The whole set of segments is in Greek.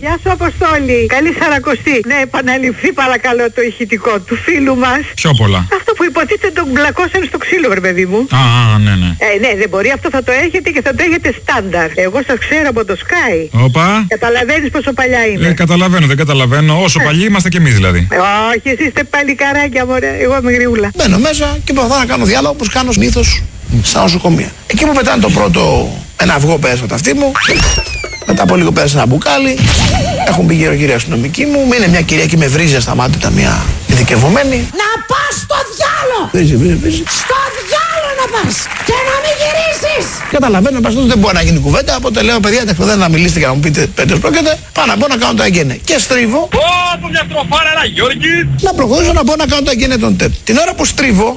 Γεια σου Αποστόλη. Καλή Σαρακοστή. Ναι, επαναληφθεί παρακαλώ το ηχητικό του φίλου μας. Πιο πολλά. Αυτό που υποτίθεται τον μπλακώσαν στο ξύλο, βρε παιδί μου. Ναι. Ναι, δεν μπορεί, αυτό θα το έχετε και θα το έχετε στάνταρ. Εγώ σας ξέρω από το Sky. Όπα. Καταλαβαίνεις πόσο παλιά είμαι. Καταλαβαίνω, δεν καταλαβαίνω. Όσο παλιοί είμαστε κι εμείς δηλαδή. Όχι, εσείς είστε παλικαράκια, μωρέ. Εγώ είμαι γριούλα. Μπαίνω μέσα και προσπαθώ να κάνω διάλογο όπως κάνω συνήθως στα νοσοκομεία. Εκεί που πετάνε το πρώτο ένα αυγό πέρα στο ταυτί μου, μετά από λίγο πέρασα ένα μπουκάλι, έχουν πει γύρω-γύρω αστυνομικοί μου, είναι μια κυρία και με βρίζει στα μάτια, μια ειδικευμένη. Να πας στο διάλο! Βρίζει. Στο διάλο να πας και να μην γυρίσεις! Καταλαβαίνω, παστός δεν μπορεί να γίνει κουβέντα, οπότε λέω παιδιά, δεν να μιλήσετε και να μου πείτε πέντε πρόκειται, πάω να μπω να κάνω το αγγένε. Και στρίβω. Ω, μια τροφάρα, ένα Γιώργη! Να προχωρήσω να μπω να κάνω το αγγένε τον ΤΕΠ. Την ώρα που στρίβω,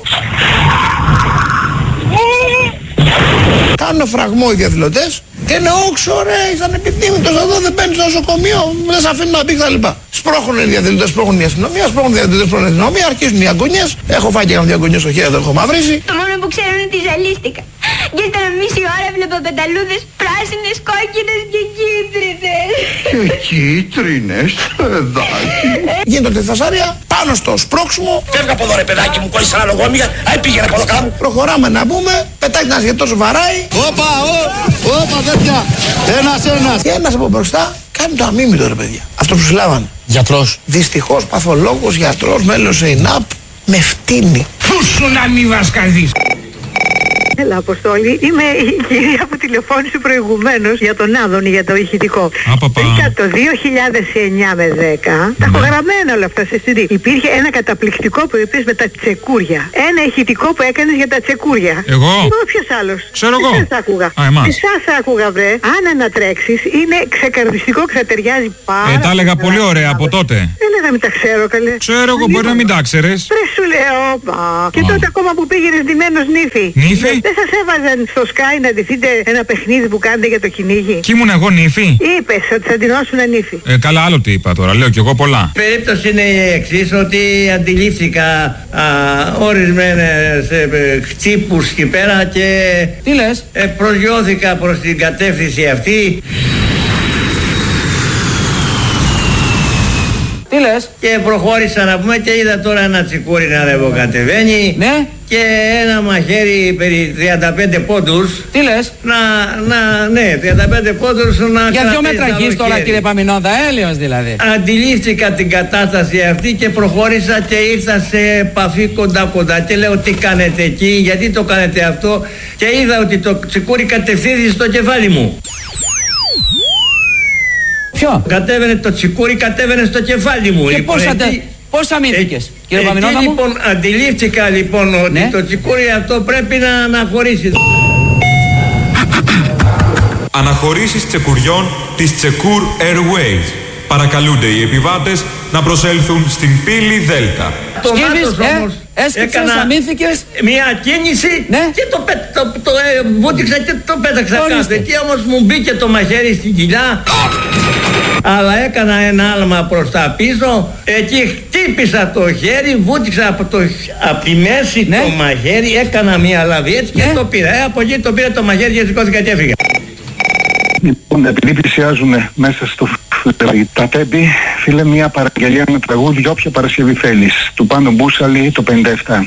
κάνουν φραγμό οι διαδηλωτές και είναι όξο ρε, ήσαν επιθύμητος εδώ, δεν μπαίνεις στο νοσοκομείο, δεν σε αφήνουν να μπει κτλ. Σπρώχουν οι διαδηλωτές, σπρώχουν η αστυνομία, σπρώχουν οι διαδηλωτές, σπρώχουν η αστυνομία, αρχίζουν οι αγωνιές. Έχω φάει και ένα δύο αγωνιές στο χέρι, το έχω μαυρίσει. Το μόνο που ξέρω είναι ότι ζαλίστηκα. Και στα μισή ώρα βλέπω πεταλούδες πράσινες, κόκκινες και κίτρινες. Και κίτρινες, παιδάκι. Γίνεται τη φασάρια, πάνω στο σπρώξιμο. Φεύγα από εδώ ρε παιδάκι μου, κόλλησα ένα λογόμια, πήγαινε από εδώ κάτω. Προχωράμε να μπούμε, πετάει ένα σχετός βαράει. Όπα τέτοια, ένας. Και ένας από μπροστά κάνει το αμίμητο ρε παιδιά. Αυτό που συλλάβανε. Γιατρός. Δυστυχώς παθολόγος, γιατρός, μέλος ΕΙΝΑΠ, με φτύνει. Πού σου να μη βασκαδείς. Έλα Αποστόλη, είμαι η κυρία που τηλεφώνησε προηγουμένως για τον Άδωνη, για το ηχητικό. Βρήκα το 2009 με 10, τα έχω γραμμένα όλα αυτά σε CD. Υπήρχε ένα καταπληκτικό που είπες με τα τσεκούρια. Ένα ηχητικό που έκανες για τα τσεκούρια. Εγώ? Ποιος άλλος? Ξέρω εγώ. Εσάς άκουγα. Εσάς άκουγα βρε. Αν ανατρέξεις είναι ξεκαρδιστικό και θα ταιριάζει πάρα. Τα έλεγα πολύ ωραία από τότε. Δεν έλεγα μην τα ξέρω καλέ. Ξέρω εγώ, μπορεί να μην τα ξέρεις. Ρε σου λέω, και τότε ακόμα που πήγαινες ντυμένος νύφη. Νύφη? Δεν σας έβαζαν στο Sky να ντυθείτε ένα παιχνίδι που κάνετε για το κυνήγι? Κι ήμουν εγώ νύφη. Είπες ότι θα ντυνώσουν νύφη. Καλά, άλλο τι είπα τώρα, λέω κι εγώ πολλά. Η περίπτωση είναι η εξής, ότι αντιλήφθηκα ορισμένες χτύπους εκεί πέρα και Τι λες? προσγειώθηκα προς την κατεύθυνση αυτή. Τι λες? Και προχώρησα να πούμε και είδα τώρα ένα τσικούρι να ρευοκατεβαίνει. Ναι. Και ένα μαχαίρι περί 35 πόντους. Τι λες? Ναι, 35 πόντους να Για 2 μέτρα κρατήσει γης τώρα χέρι. κύριε Παμινόντα, έλεος δηλαδή. Αντιλήφθηκα την κατάσταση αυτή και προχώρησα και ήρθα σε επαφή κοντά και λέω τι κάνετε εκεί, γιατί το κάνετε αυτό, και είδα ότι το τσικούρι κατευθύνθηκε στο κεφάλι μου. Ποιο? Το τσικούρι κατέβαινε στο κεφάλι μου. Και πώς αμύθηκες κύριε Παμινόντα μου? Λοιπόν, αντιλήφθηκα λοιπόν ότι ναι, το τσικούρι αυτό πρέπει να αναχωρήσει. Αναχωρήσεις τσεκουριών της Secur Airways. Παρακαλούνται οι επιβάτες να προσέλθουν στην πύλη Δέλτα. Έσκυψες, αμύθηκες. Μια κίνηση, ναι, και το βούτυξα και το πέταξα κάτω. Εκεί όμως μου μπήκε το μαχαίρι στην κοιλιά. Αλλά έκανα ένα άλμα προς τα πίσω. Εκεί χτύπησα το χέρι, βούτυξα από τη μέση, ναι, το μαχαίρι. Έκανα μια λαβή έτσι, ναι, και το πήρα. Από εκεί το πήρα το μαχαίρι και σηκώθηκα και έφυγα. Λοιπόν, επειδή πλησιάζουμε μέσα στο τα Τέμπη, φίλε, μια παραγγελία με τραγούδι για όποια Παρασκευή θέλεις, του Πάνου Μπούσαλη, το 57.